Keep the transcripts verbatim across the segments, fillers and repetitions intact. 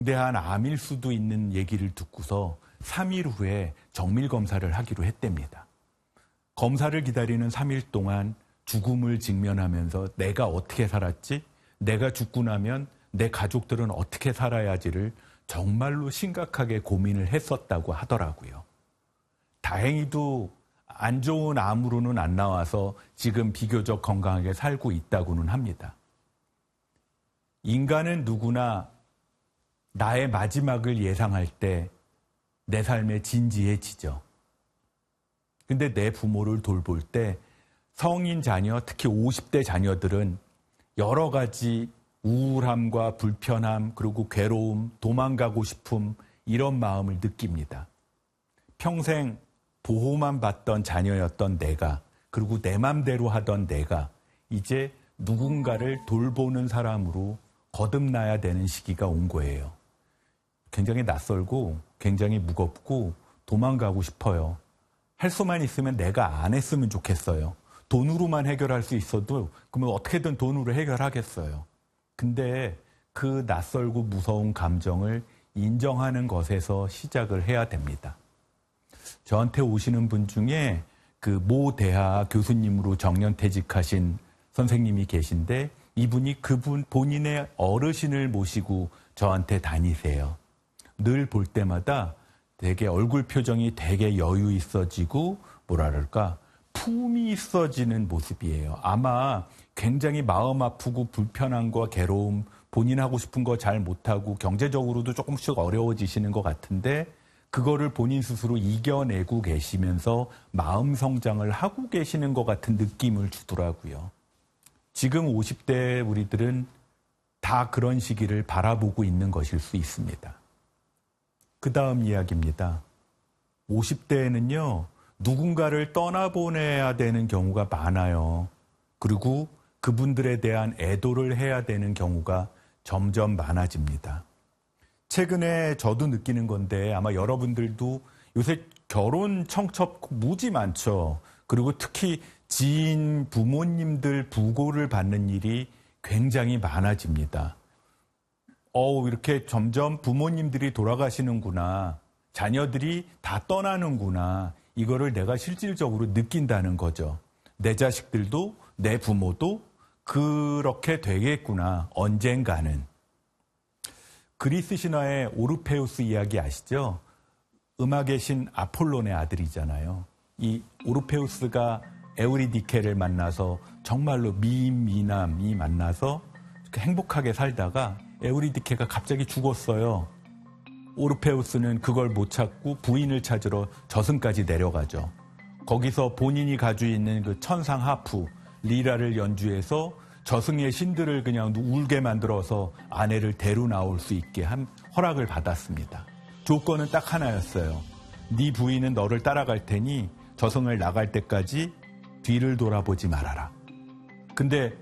대한 암일 수도 있는 얘기를 듣고서 삼 일 후에 정밀 검사를 하기로 했답니다. 검사를 기다리는 삼 일 동안 죽음을 직면하면서 내가 어떻게 살았지? 내가 죽고 나면 내 가족들은 어떻게 살아야지를 정말로 심각하게 고민을 했었다고 하더라고요. 다행히도 안 좋은 암으로는 안 나와서 지금 비교적 건강하게 살고 있다고는 합니다. 인간은 누구나 나의 마지막을 예상할 때 내 삶에 진지해지죠. 근데 내 부모를 돌볼 때 성인 자녀, 특히 오십 대 자녀들은 여러 가지 우울함과 불편함, 그리고 괴로움, 도망가고 싶음, 이런 마음을 느낍니다. 평생 보호만 받던 자녀였던 내가, 그리고 내 맘대로 하던 내가 이제 누군가를 돌보는 사람으로 거듭나야 되는 시기가 온 거예요. 굉장히 낯설고 굉장히 무겁고 도망가고 싶어요. 할 수만 있으면 내가 안 했으면 좋겠어요. 돈으로만 해결할 수 있어도 그러면 어떻게든 돈으로 해결하겠어요. 근데 그 낯설고 무서운 감정을 인정하는 것에서 시작을 해야 됩니다. 저한테 오시는 분 중에 그 모 대하 교수님으로 정년퇴직하신 선생님이 계신데 이분이 그분 본인의 어르신을 모시고 저한테 다니세요. 늘 볼 때마다 되게 얼굴 표정이 되게 여유 있어지고 뭐라 그럴까 품이 있어지는 모습이에요. 아마 굉장히 마음 아프고 불편한 거, 괴로움, 본인 하고 싶은 거 잘 못하고 경제적으로도 조금씩 어려워지시는 것 같은데 그거를 본인 스스로 이겨내고 계시면서 마음 성장을 하고 계시는 것 같은 느낌을 주더라고요. 지금 오십 대 우리들은 다 그런 시기를 바라보고 있는 것일 수 있습니다. 그 다음 이야기입니다. 오십 대에는요, 누군가를 떠나보내야 되는 경우가 많아요. 그리고 그분들에 대한 애도를 해야 되는 경우가 점점 많아집니다. 최근에 저도 느끼는 건데 아마 여러분들도 요새 결혼 청첩 무지 많죠. 그리고 특히 지인, 부모님들 부고를 받는 일이 굉장히 많아집니다. 어, 이렇게 점점 부모님들이 돌아가시는구나. 자녀들이 다 떠나는구나. 이거를 내가 실질적으로 느낀다는 거죠. 내 자식들도 내 부모도 그렇게 되겠구나. 언젠가는. 그리스 신화의 오르페우스 이야기 아시죠? 음악의 신 아폴론의 아들이잖아요. 이 오르페우스가 에우리디케를 만나서 정말로 미인 미남이 만나서 행복하게 살다가 에우리디케가 갑자기 죽었어요. 오르페우스는 그걸 못 찾고 부인을 찾으러 저승까지 내려가죠. 거기서 본인이 가지고 있는 그 천상 하프, 리라를 연주해서 저승의 신들을 그냥 울게 만들어서 아내를 데려 나올 수 있게 한 허락을 받았습니다. 조건은 딱 하나였어요. 네 부인은 너를 따라갈 테니 저승을 나갈 때까지 뒤를 돌아보지 말아라. 근데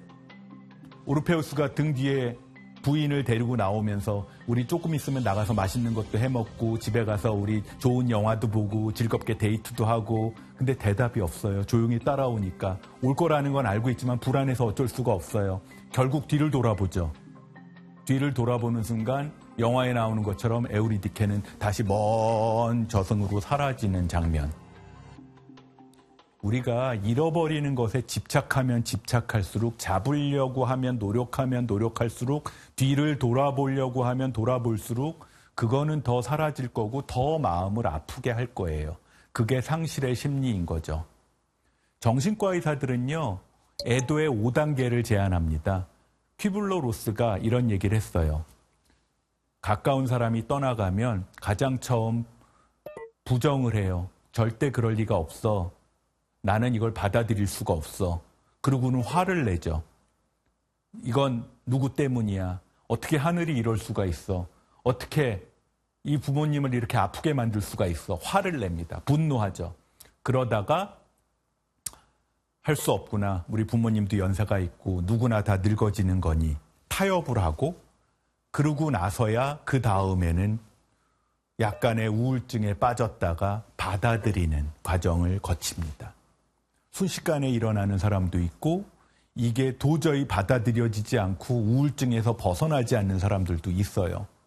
오르페우스가 등 뒤에 부인을 데리고 나오면서 우리 조금 있으면 나가서 맛있는 것도 해먹고 집에 가서 우리 좋은 영화도 보고 즐겁게 데이트도 하고 근데 대답이 없어요. 조용히 따라오니까. 올 거라는 건 알고 있지만 불안해서 어쩔 수가 없어요. 결국 뒤를 돌아보죠. 뒤를 돌아보는 순간 영화에 나오는 것처럼 에우리디케는 다시 먼 저승으로 사라지는 장면. 우리가 잃어버리는 것에 집착하면 집착할수록 잡으려고 하면 노력하면 노력할수록 뒤를 돌아보려고 하면 돌아볼수록 그거는 더 사라질 거고 더 마음을 아프게 할 거예요. 그게 상실의 심리인 거죠. 정신과 의사들은요. 애도의 오 단계를 제안합니다. 퀴블러-로스가 이런 얘기를 했어요. 가까운 사람이 떠나가면 가장 처음 부정을 해요. 절대 그럴 리가 없어. 나는 이걸 받아들일 수가 없어. 그러고는 화를 내죠. 이건 누구 때문이야. 어떻게 하늘이 이럴 수가 있어. 어떻게 이 부모님을 이렇게 아프게 만들 수가 있어. 화를 냅니다. 분노하죠. 그러다가 할 수 없구나. 우리 부모님도 연세가 있고 누구나 다 늙어지는 거니 타협을 하고 그러고 나서야 그 다음에는 약간의 우울증에 빠졌다가 받아들이는 과정을 거칩니다. 순식간에 일어나는 사람도 있고 이게 도저히 받아들여지지 않고 우울증에서 벗어나지 않는 사람들도 있어요.